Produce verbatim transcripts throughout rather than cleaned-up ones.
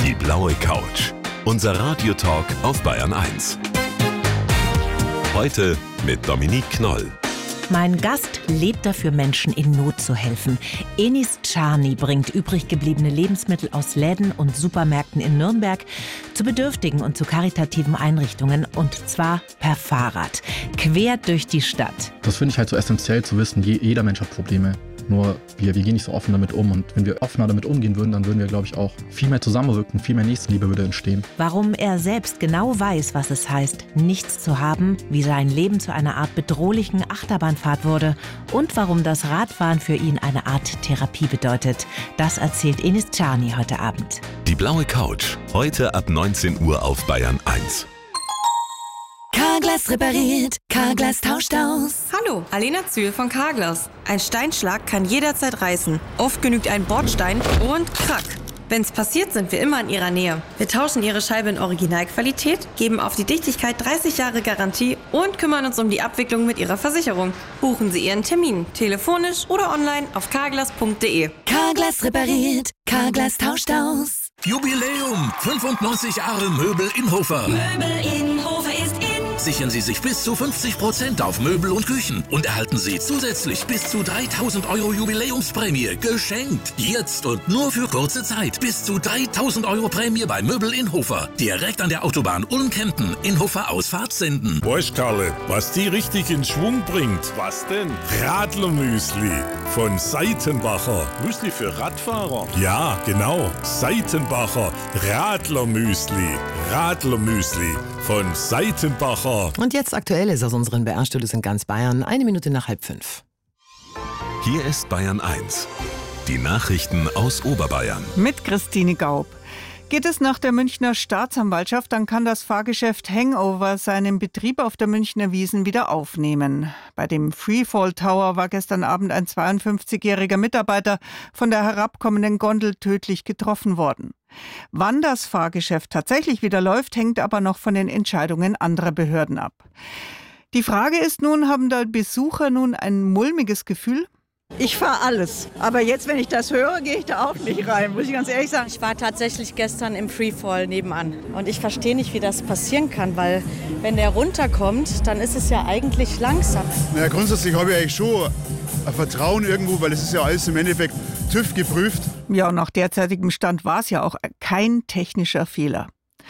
Die blaue Couch. Unser Radiotalk auf Bayern eins. Heute mit Dominique Knoll. Mein Gast lebt dafür, Menschen in Not zu helfen. Enis Czarny bringt übrig gebliebene Lebensmittel aus Läden und Supermärkten in Nürnberg zu bedürftigen und zu karitativen Einrichtungen, und zwar per Fahrrad, quer durch die Stadt. Das finde ich halt so essentiell zu wissen, jeder Mensch hat Probleme. Nur wir, wir gehen nicht so offen damit um. Und wenn wir offener damit umgehen würden, dann würden wir, glaube ich, auch viel mehr zusammenrücken, viel mehr Nächstenliebe würde entstehen. Warum er selbst genau weiß, was es heißt, nichts zu haben, wie sein Leben zu einer Art bedrohlichen Achterbahnfahrt wurde und warum das Radfahren für ihn eine Art Therapie bedeutet, das erzählt Enis Czarny heute Abend. Die blaue Couch. Heute ab neunzehn Uhr auf Bayern eins. Carglass repariert, Carglass tauscht aus. Hallo, Alena Zühl von Carglass. Ein Steinschlag kann jederzeit reißen. Oft genügt ein Bordstein und krack. Wenn's passiert, sind wir immer in Ihrer Nähe. Wir tauschen Ihre Scheibe in Originalqualität, geben auf die Dichtigkeit dreißig Jahre Garantie und kümmern uns um die Abwicklung mit Ihrer Versicherung. Buchen Sie Ihren Termin, telefonisch oder online auf carglass punkt de. Carglass repariert, Carglass tauscht aus. Jubiläum! fünfundneunzig Jahre Möbel Inhofer. Möbel Inhofer ist in. Sichern Sie sich bis zu fünfzig Prozent auf Möbel und Küchen und erhalten Sie zusätzlich bis zu dreitausend Euro Jubiläumsprämie geschenkt. Jetzt und nur für kurze Zeit. Bis zu dreitausend Euro Prämie bei Möbel Inhofer. Direkt an der Autobahn Ulm-Kempten. Inhofer Ausfahrt senden. Weißt, Karle, was die richtig in Schwung bringt? Was denn? Radlermüsli von Seitenbacher. Müsli für Radfahrer? Ja, genau. Seitenbacher Radlermüsli. Radlermüsli von Seitenbacher. Und jetzt Aktuelles aus unseren B R-Studios in ganz Bayern. Eine Minute nach halb fünf. Hier ist Bayern eins. Die Nachrichten aus Oberbayern. Mit Christine Gaub. Geht es nach der Münchner Staatsanwaltschaft, dann kann das Fahrgeschäft Hangover seinen Betrieb auf der Münchner Wiesn wieder aufnehmen. Bei dem Freefall Tower war gestern Abend ein zweiundfünfzigjähriger Mitarbeiter von der herabkommenden Gondel tödlich getroffen worden. Wann das Fahrgeschäft tatsächlich wieder läuft, hängt aber noch von den Entscheidungen anderer Behörden ab. Die Frage ist nun, haben da Besucher nun ein mulmiges Gefühl? Ich fahre alles. Aber jetzt, wenn ich das höre, gehe ich da auch nicht rein, muss ich ganz ehrlich sagen. Ich war tatsächlich gestern im Freefall nebenan. Und ich verstehe nicht, wie das passieren kann, weil wenn der runterkommt, dann ist es ja eigentlich langsam. Na, grundsätzlich habe ich eigentlich schon ein Vertrauen irgendwo, weil es ist ja alles im Endeffekt TÜV geprüft. Ja, nach derzeitigem Stand war es ja auch kein technischer Fehler.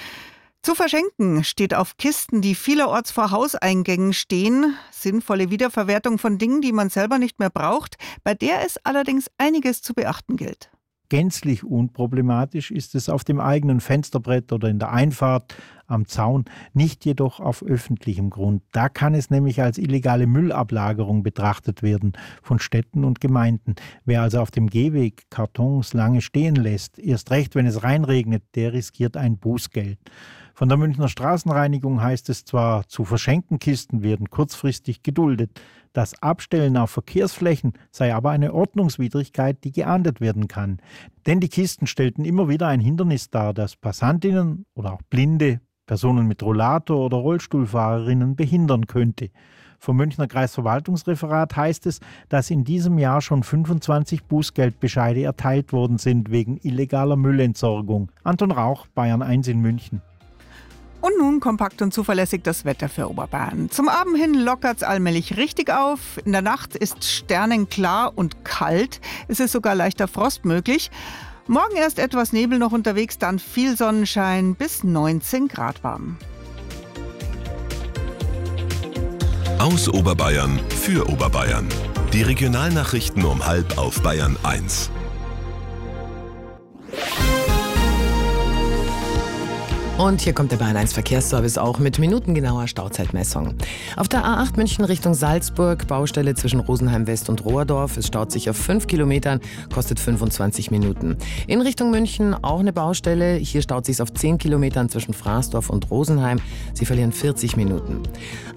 Zu verschenken steht auf Kisten, die vielerorts vor Hauseingängen stehen. Sinnvolle Wiederverwertung von Dingen, die man selber nicht mehr braucht, bei der es allerdings einiges zu beachten gilt. Gänzlich unproblematisch ist es auf dem eigenen Fensterbrett oder in der Einfahrt am Zaun, nicht jedoch auf öffentlichem Grund. Da kann es nämlich als illegale Müllablagerung betrachtet werden von Städten und Gemeinden. Wer also auf dem Gehweg Kartons lange stehen lässt, erst recht, wenn es reinregnet, der riskiert ein Bußgeld. Von der Münchner Straßenreinigung heißt es zwar, zu verschenkten Kisten werden kurzfristig geduldet. Das Abstellen auf Verkehrsflächen sei aber eine Ordnungswidrigkeit, die geahndet werden kann. Denn die Kisten stellten immer wieder ein Hindernis dar, das Passantinnen oder auch Blinde, Personen mit Rollator oder Rollstuhlfahrerinnen behindern könnte. Vom Münchner Kreisverwaltungsreferat heißt es, dass in diesem Jahr schon fünfundzwanzig Bußgeldbescheide erteilt worden sind wegen illegaler Müllentsorgung. Anton Rauch, Bayern eins in München. Und nun kompakt und zuverlässig das Wetter für Oberbayern. Zum Abend hin lockert es allmählich richtig auf. In der Nacht ist sternenklar und kalt. Es ist sogar leichter Frost möglich. Morgen erst etwas Nebel noch unterwegs, dann viel Sonnenschein, bis neunzehn Grad warm. Aus Oberbayern für Oberbayern. Die Regionalnachrichten um halb auf Bayern eins. Und hier kommt der Bayern eins Verkehrsservice auch mit minutengenauer Stauzeitmessung. Auf der A acht München Richtung Salzburg, Baustelle zwischen Rosenheim West und Rohrdorf. Es staut sich auf fünf Kilometern, kostet fünfundzwanzig Minuten. In Richtung München auch eine Baustelle. Hier staut sich auf zehn Kilometern zwischen Fraßdorf und Rosenheim. Sie verlieren vierzig Minuten.